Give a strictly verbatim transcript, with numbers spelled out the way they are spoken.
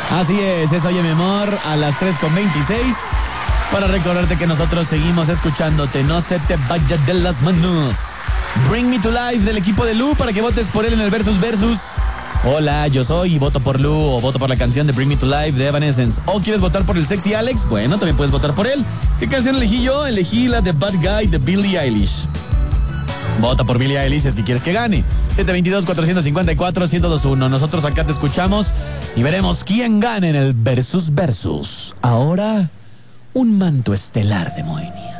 Así es, es Oye Mi Amor a las tres con veintiséis. Para recordarte que nosotros seguimos escuchándote, no se te vaya de las manos. Bring Me to Life del equipo de Lu para que votes por él en el Versus Versus. Hola, yo soy y voto por Lu o voto por la canción de Bring Me to Life de Evanescence. ¿O quieres votar por el Sexy Alex? Bueno, también puedes votar por él. ¿Qué canción elegí yo? Elegí la de Bad Guy de Billie Eilish. Vota por Billie Eilish si es que quieres que gane. siete dos dos, cuatro cinco cuatro, uno cero dos uno. Nosotros acá te escuchamos y veremos quién gana en el Versus Versus. Ahora, un manto estelar de Moenia.